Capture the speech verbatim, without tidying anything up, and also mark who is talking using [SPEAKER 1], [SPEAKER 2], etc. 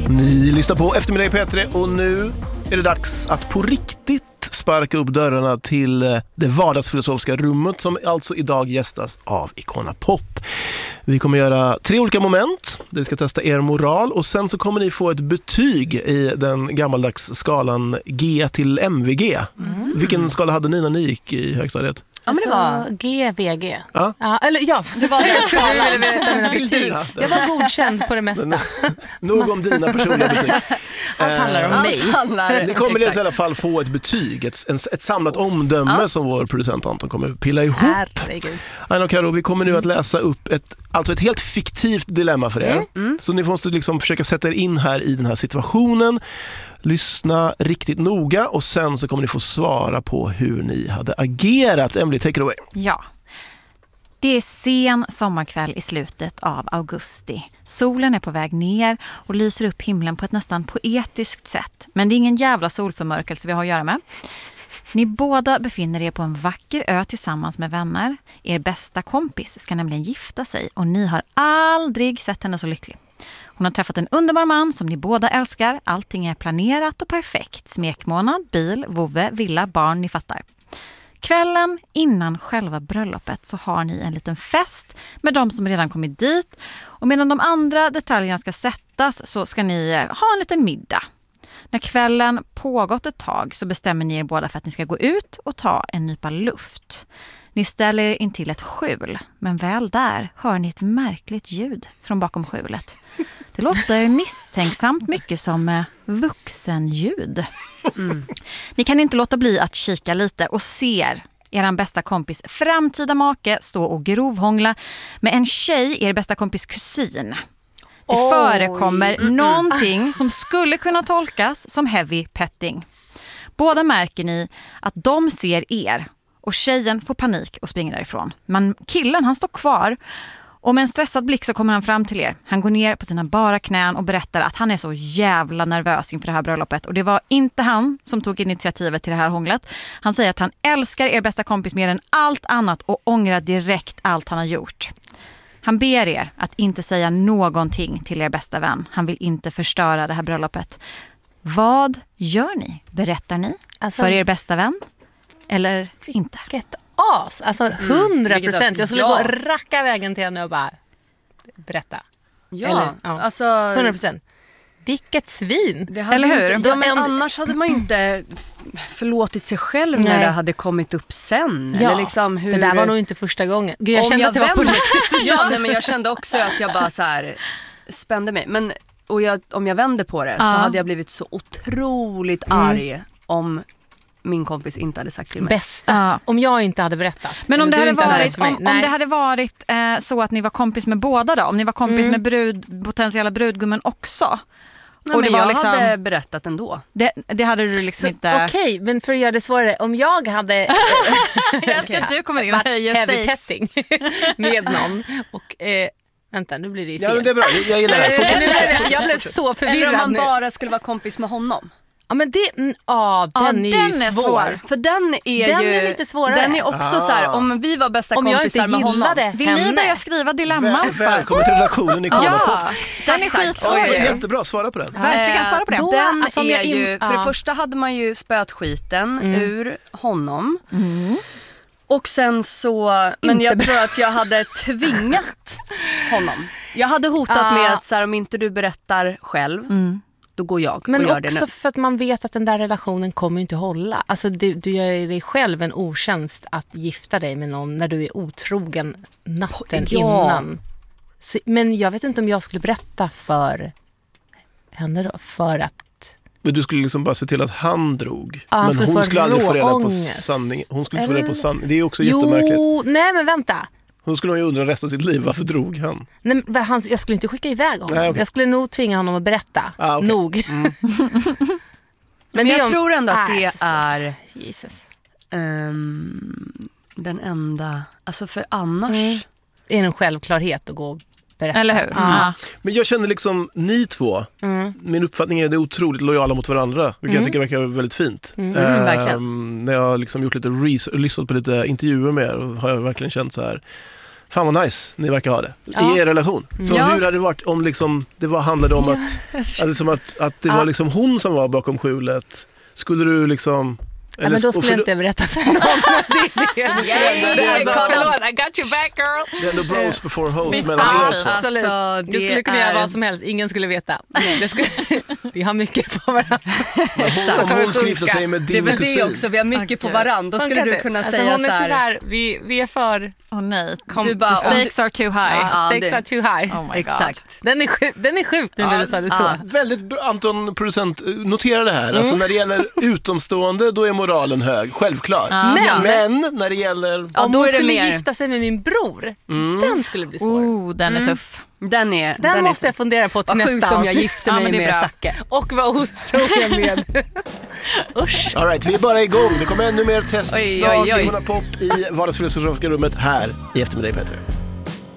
[SPEAKER 1] Ni lyssnar på Eftermiddag i P tre och nu är det dags att på riktigt sparka upp dörrarna till det vardagsfilosofiska rummet som alltså idag gästas av Icona Pop. Vi kommer göra tre olika moment. Vi ska testa er moral och sen så kommer ni få ett betyg i den gammaldags skalan G till M V G. Mm. Vilken skala hade ni när ni gick i högstadiet?
[SPEAKER 2] Ja, men det var G V G.
[SPEAKER 1] Ja.
[SPEAKER 2] Ja, eller ja, det var det jag skulle vilja berätta mina betyg. Jag var godkänd på det mesta.
[SPEAKER 1] Nog om dina personliga betyg.
[SPEAKER 2] Allt handlar om mig.
[SPEAKER 1] Handlar. Ni kommer i alla fall få ett betyg, ett, ett samlat omdöme ja. som vår producent Anton kommer pilla ihop.
[SPEAKER 2] Herregud.
[SPEAKER 1] Aina och Karo, vi kommer nu att läsa upp ett, alltså ett helt fiktivt dilemma för er. Mm. Mm. Så ni måste liksom försöka sätta er in här i den här situationen. Lyssna riktigt noga och sen så kommer ni få svara på hur ni hade agerat. Emily, take it away.
[SPEAKER 3] Ja. Det är sen sommarkväll i slutet av augusti. Solen är på väg ner och lyser upp himlen på ett nästan poetiskt sätt. Men det är ingen jävla solförmörkelse vi har att göra med. Ni båda befinner er på en vacker ö tillsammans med vänner. Er bästa kompis ska nämligen gifta sig och ni har aldrig sett henne så lycklig. Hon har träffat en underbar man som ni båda älskar. Allting är planerat och perfekt. Smekmånad, bil, vovve, villa, barn, ni fattar. Kvällen innan själva bröllopet så har ni en liten fest med de som redan kommit dit. Och medan de andra detaljerna ska sättas så ska ni ha en liten middag. När kvällen pågått ett tag så bestämmer ni er båda för att ni ska gå ut och ta en nypa luft. Ni ställer er in till ett skjul, men väl där hör ni ett märkligt ljud från bakom skjulet. Det låter misstänksamt mycket som vuxenljud. Mm. Ni kan inte låta bli att kika lite och ser er bästa kompis framtida make stå och grovhångla med en tjej, er bästa kompis kusin. Det oh. förekommer mm-mm. någonting som skulle kunna tolkas som heavy petting. Båda märker ni att de ser er och tjejen får panik och springer därifrån. Men killen, han står kvar och med en stressad blick så kommer han fram till er. Han går ner på sina bara knän och berättar att han är så jävla nervös inför det här bröllopet. Och det var inte han som tog initiativet till det här hånglet. Han säger att han älskar er bästa kompis mer än allt annat och ångrar direkt allt han har gjort. Han ber er att inte säga någonting till er bästa vän. Han vill inte förstöra det här bröllopet. Vad gör ni? Berättar ni alltså, för er bästa vän? Eller inte?
[SPEAKER 2] Get as. Alltså hundra procent. Jag skulle ja. gå och racka vägen till henne och bara berätta.
[SPEAKER 4] Ja,
[SPEAKER 2] Eller, ja.
[SPEAKER 4] alltså
[SPEAKER 2] hundra procent. Vilket svin.
[SPEAKER 4] Det hade
[SPEAKER 3] eller hur?
[SPEAKER 4] Inte, ja, men annars hade man ju inte förlåtit sig själv när Nej. det hade kommit upp sen.
[SPEAKER 2] Ja,
[SPEAKER 4] eller liksom hur...
[SPEAKER 2] det där var nog inte första gången. Gud, jag
[SPEAKER 4] Om
[SPEAKER 2] kände
[SPEAKER 4] jag
[SPEAKER 2] att det var på riktigt.
[SPEAKER 4] Ja, nej, men jag kände också att jag bara så här spände mig. Men, och jag, om jag vände på det ja. så hade jag blivit så otroligt mm. arg om min kompis inte hade sagt till mig.
[SPEAKER 2] Bästa. Ja. Om jag inte hade berättat.
[SPEAKER 3] Men om det hade varit, om, om det hade varit eh, så att ni var kompis med båda då. Om ni var kompis mm. med brud, potentiella brudgummen också.
[SPEAKER 4] Ja, och det var jag liksom, hade berättat ändå.
[SPEAKER 3] Det, det hade du liksom så, inte...
[SPEAKER 2] Okej, okay, men för att göra det svårare. Om jag hade...
[SPEAKER 3] jag älskar att du kommer in och höjer
[SPEAKER 2] heavy petting med någon. Och... Eh, vänta, nu blir det ju fel.
[SPEAKER 1] Ja, det är bra. Jag gillar det. Fortsätt, fortsätt, fortsätt.
[SPEAKER 2] Jag blev så förvirrad.
[SPEAKER 4] Eller om man bara skulle vara kompis med honom.
[SPEAKER 2] Ja, men det, ja, den, ja, är,
[SPEAKER 3] den
[SPEAKER 2] ju
[SPEAKER 3] är
[SPEAKER 2] svår.
[SPEAKER 3] svår.
[SPEAKER 4] För den är
[SPEAKER 2] den
[SPEAKER 4] ju...
[SPEAKER 2] är lite svårare.
[SPEAKER 4] Den är också ah. så här, om vi var bästa
[SPEAKER 2] om
[SPEAKER 4] kompisar med honom.
[SPEAKER 3] Vill henne. ni börja skriva dilemman
[SPEAKER 1] Väl, Välkommen till redaktionen i
[SPEAKER 3] ja, på. Den är skitsvår.
[SPEAKER 1] Oj, jättebra, svara på den.
[SPEAKER 3] Ja. Verkligen, svara på den.
[SPEAKER 4] Då, den alltså, är
[SPEAKER 2] in,
[SPEAKER 4] ju, för
[SPEAKER 2] ja.
[SPEAKER 4] det första hade man ju spöat skiten mm. ur honom.
[SPEAKER 3] Mm.
[SPEAKER 4] Och sen så, men inte jag tror att jag hade tvingat honom. Jag hade hotat ah. med att så här, om inte du berättar själv mm. då går jag
[SPEAKER 2] men
[SPEAKER 4] och gör
[SPEAKER 2] det
[SPEAKER 4] det nu.
[SPEAKER 2] Men också för att man vet att den där relationen kommer inte hålla. Alltså du, du gör dig själv en otjänst att gifta dig med någon när du är otrogen natten ja. innan. Så, men jag vet inte om jag skulle berätta för henne då, för att...
[SPEAKER 1] Men du skulle liksom bara se till att han drog.
[SPEAKER 2] Ja, han
[SPEAKER 1] men
[SPEAKER 2] skulle
[SPEAKER 1] hon skulle aldrig få reda på
[SPEAKER 2] ångest.
[SPEAKER 1] sanning. Hon skulle inte få reda på sanning. Det är också
[SPEAKER 2] jo,
[SPEAKER 1] jättemärkligt.
[SPEAKER 2] Nej, men vänta.
[SPEAKER 1] Hon skulle ju undra resten av sitt liv, varför drog han?
[SPEAKER 2] Nej, men han, jag skulle inte skicka iväg honom. Nej, okay. Jag skulle nog tvinga honom att berätta. Ah, okay. Nog. Mm.
[SPEAKER 4] men, men jag om, tror ändå att det
[SPEAKER 2] äh,
[SPEAKER 4] är
[SPEAKER 2] Jesus.
[SPEAKER 4] Um, den enda... Alltså för annars...
[SPEAKER 2] Mm. Det är en självklarhet att gå och berätta.
[SPEAKER 3] Eller hur?
[SPEAKER 2] Ja.
[SPEAKER 3] Mm.
[SPEAKER 1] Men jag känner liksom, ni två, mm. min uppfattning är att det är otroligt lojala mot varandra. Vilket mm. jag tycker verkar väldigt fint.
[SPEAKER 2] Mm.
[SPEAKER 1] Ehm,
[SPEAKER 2] verkligen.
[SPEAKER 1] När jag har liksom gjort lite research, lyssnat på lite intervjuer med er, har jag verkligen känt så här. Fan vad nice ni verkar ha det
[SPEAKER 2] Ja.
[SPEAKER 1] i er relation. Så
[SPEAKER 4] Ja.
[SPEAKER 1] hur hade det varit om liksom, det var, handlade om att, att, liksom att, att det
[SPEAKER 2] Ja.
[SPEAKER 1] var liksom hon som var bakom skjulet? Skulle du liksom...
[SPEAKER 2] Ja, men då
[SPEAKER 1] och
[SPEAKER 2] skulle
[SPEAKER 1] för-
[SPEAKER 2] jag inte berätta för någon. Det är det.
[SPEAKER 4] Yeah,
[SPEAKER 2] Det är alltså,
[SPEAKER 4] kolla.
[SPEAKER 2] förlåt, I got you back girl.
[SPEAKER 1] Det är ändå bros before hoes
[SPEAKER 3] Mitt
[SPEAKER 1] mellan
[SPEAKER 3] fan.
[SPEAKER 1] er två.
[SPEAKER 2] Absolut.
[SPEAKER 4] Alltså,
[SPEAKER 2] det
[SPEAKER 4] det
[SPEAKER 2] skulle kunna
[SPEAKER 4] är-
[SPEAKER 2] göra vad som helst, ingen skulle veta. Det skulle, vi har mycket på varandra.
[SPEAKER 4] Exakt.
[SPEAKER 1] Om hon skulle gifta sig med
[SPEAKER 4] Det är
[SPEAKER 1] din
[SPEAKER 4] väl
[SPEAKER 1] kusin.
[SPEAKER 4] det också, vi har mycket på
[SPEAKER 3] Okej.
[SPEAKER 4] varandra. Då skulle
[SPEAKER 2] Funkar
[SPEAKER 4] du
[SPEAKER 2] det?
[SPEAKER 4] kunna
[SPEAKER 2] alltså,
[SPEAKER 4] säga
[SPEAKER 2] hon
[SPEAKER 4] så
[SPEAKER 2] är
[SPEAKER 4] här.
[SPEAKER 2] tyvärr, vi, vi är för...
[SPEAKER 3] Åh nej,
[SPEAKER 2] Kom,
[SPEAKER 4] Du bara,
[SPEAKER 3] the
[SPEAKER 4] om
[SPEAKER 3] stakes are too high.
[SPEAKER 2] Ja,
[SPEAKER 4] Ja,
[SPEAKER 2] stakes
[SPEAKER 4] det-
[SPEAKER 2] are too high.
[SPEAKER 3] Oh my God.
[SPEAKER 4] Exakt.
[SPEAKER 2] Den är, sjuk, den är sjuk nu när du sa det så.
[SPEAKER 4] ja.
[SPEAKER 1] Väldigt bra, Anton, producent, notera det här. Alltså när det gäller utomstående, då är moralen hög, självklar.
[SPEAKER 3] Ja.
[SPEAKER 2] Men,
[SPEAKER 1] Men när det gäller...
[SPEAKER 4] Ja,
[SPEAKER 2] om
[SPEAKER 4] då
[SPEAKER 2] hon
[SPEAKER 4] är det
[SPEAKER 2] skulle
[SPEAKER 4] mer-
[SPEAKER 2] gifta sig med min bror, den skulle bli svår.
[SPEAKER 3] Oh, den är tuff.
[SPEAKER 4] Den är...
[SPEAKER 2] Den,
[SPEAKER 4] är-
[SPEAKER 2] måste jag fundera på till
[SPEAKER 4] Vad sjukt
[SPEAKER 2] nästa
[SPEAKER 4] om jag
[SPEAKER 2] avsnitt.
[SPEAKER 4] gifter
[SPEAKER 3] Ja,
[SPEAKER 4] mig
[SPEAKER 3] men det är
[SPEAKER 4] med
[SPEAKER 3] bra.
[SPEAKER 4] Zacke.
[SPEAKER 2] Och var otrogen med. Usch.
[SPEAKER 1] All right, vi är bara igång. Det kommer ännu mer
[SPEAKER 4] Oj,
[SPEAKER 1] testslag
[SPEAKER 4] oj, oj.
[SPEAKER 1] i Icona Pop i vardagsfilosofiska rummet här i eftermiddag, Peter.